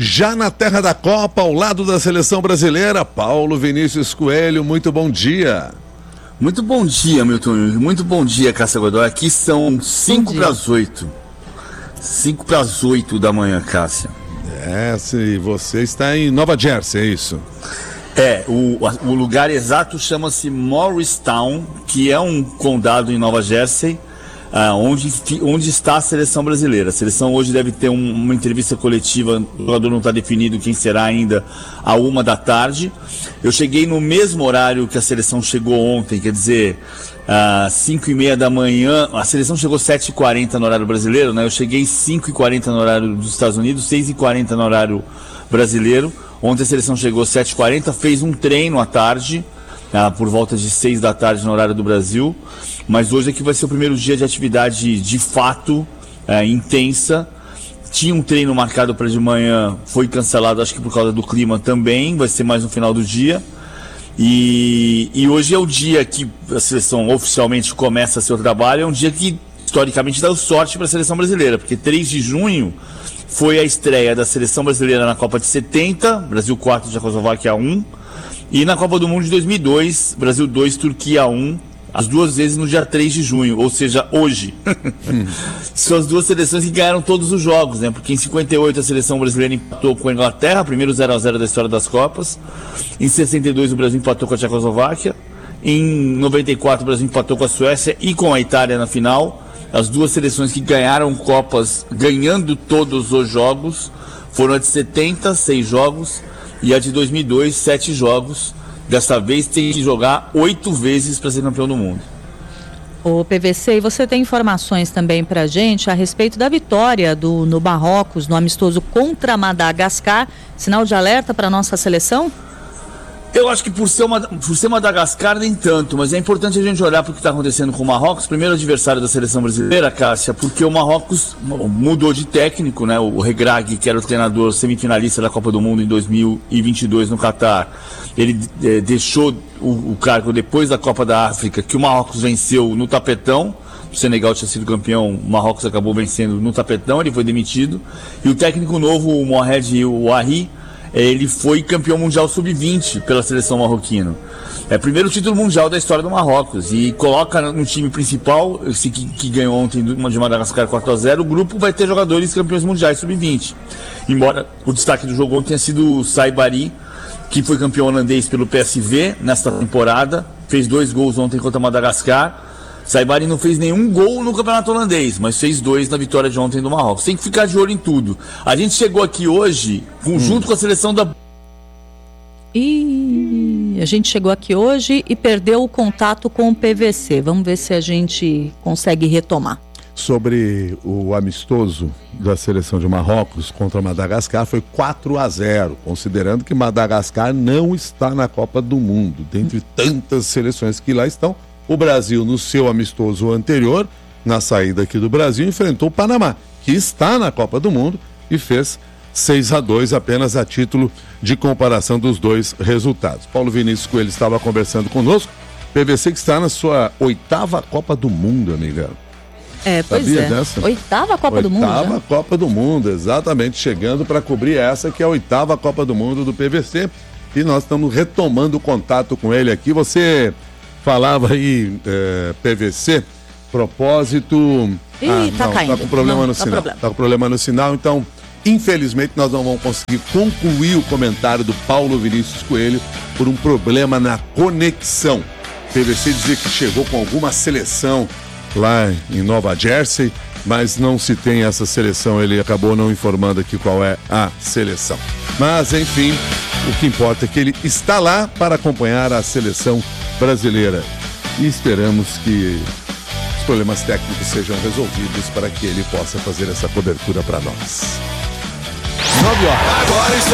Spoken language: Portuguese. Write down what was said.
já na terra da Copa, ao lado da seleção brasileira, Paulo Vinícius Coelho, muito bom dia. Muito bom dia, Milton. Muito bom dia, Cássia Godoy. Aqui são 5 para as 8. 5 para as 8 da manhã, Cássia. Se você está em Nova Jersey, é isso? O lugar exato chama-se Morristown, que é um condado em Nova Jersey, onde está a seleção brasileira. A seleção hoje deve ter uma entrevista coletiva, o jogador não está definido quem será ainda, à 13h. Eu cheguei no mesmo horário que a seleção chegou ontem, quer dizer, 5h30 da manhã. A seleção chegou 7h40 no horário brasileiro, né? Eu cheguei 5h40 no horário dos Estados Unidos, 6h40 no horário brasileiro. Ontem a seleção chegou 7h40, fez um treino à tarde, por volta de 6 da tarde no horário do Brasil, mas hoje aqui vai ser o primeiro dia de atividade de fato intensa. Tinha um treino marcado para de manhã, foi cancelado, acho que por causa do clima também, vai ser mais no final do dia. E hoje é o dia que a seleção oficialmente começa seu trabalho, é um dia que historicamente dá sorte para a seleção brasileira, porque 3 de junho foi a estreia da seleção brasileira na Copa de 70, Brasil 4, Tchecoslováquia 1, e na Copa do Mundo de 2002, Brasil 2, Turquia 1, as duas vezes no dia 3 de junho, ou seja, hoje. São as duas seleções que ganharam todos os jogos, né? Porque em 58 a seleção brasileira empatou com a Inglaterra, primeiro 0-0 da história das Copas. Em 62 o Brasil empatou com a Tchecoslováquia. Em 94 o Brasil empatou com a Suécia e com a Itália na final. As duas seleções que ganharam Copas ganhando todos os jogos foram a de 70, 6 jogos, e a de 2002, 7 jogos. Desta vez tem que jogar 8 vezes para ser campeão do mundo. Ô PVC, e você tem informações também pra gente a respeito da vitória no Marrocos, no amistoso contra Madagascar, sinal de alerta para nossa seleção? Eu acho que por ser Madagascar nem tanto, mas é importante a gente olhar para o que está acontecendo com o Marrocos, primeiro adversário da seleção brasileira, Cássia, porque o Marrocos mudou de técnico, né? O Regragui, que era o treinador semifinalista da Copa do Mundo em 2022 no Catar, ele deixou o cargo depois da Copa da África, que o Marrocos venceu no tapetão. O Senegal tinha sido campeão, o Marrocos acabou vencendo no tapetão, ele foi demitido, e o técnico novo, o Mohamed Ouahi, ele foi campeão mundial sub-20 pela seleção marroquina. É o primeiro título mundial da história do Marrocos. E coloca no time principal, esse que ganhou ontem de Madagascar 4-0, o grupo vai ter jogadores campeões mundiais sub-20. Embora o destaque do jogo ontem tenha sido o Saibari, que foi campeão holandês pelo PSV nesta temporada, fez 2 gols ontem contra Madagascar. Saibari não fez nenhum gol no campeonato holandês, mas fez 2 na vitória de ontem do Marrocos. Tem que ficar de olho em tudo. A gente chegou aqui hoje, junto com a seleção da... A gente chegou aqui hoje e perdeu o contato com o PVC. Vamos ver se a gente consegue retomar. Sobre o amistoso da seleção de Marrocos contra Madagascar, foi 4-0, considerando que Madagascar não está na Copa do Mundo, dentre tantas seleções que lá estão. O Brasil, no seu amistoso anterior, na saída aqui do Brasil, enfrentou o Panamá, que está na Copa do Mundo, e fez 6-2, apenas a título de comparação dos dois resultados. Paulo Vinícius Coelho estava conversando conosco, PVC que está na sua 8ª Copa do Mundo, amiga. Pois Sabia é. dessa? 8ª Copa do Mundo? 8ª Copa do Mundo, exatamente, chegando para cobrir essa que é a 8ª Copa do Mundo do PVC, e nós estamos retomando o contato com ele aqui. Você... falava aí, PVC, propósito... Tá caindo. Tá com problema no sinal. Tá com problema no sinal, então, infelizmente, nós não vamos conseguir concluir o comentário do Paulo Vinícius Coelho por um problema na conexão. PVC dizia que chegou com alguma seleção lá em Nova Jersey, mas não se tem essa seleção, ele acabou não informando aqui qual é a seleção. Mas, enfim, o que importa é que ele está lá para acompanhar a seleção brasileira e esperamos que os problemas técnicos sejam resolvidos para que ele possa fazer essa cobertura para nós. 9 horas. Agora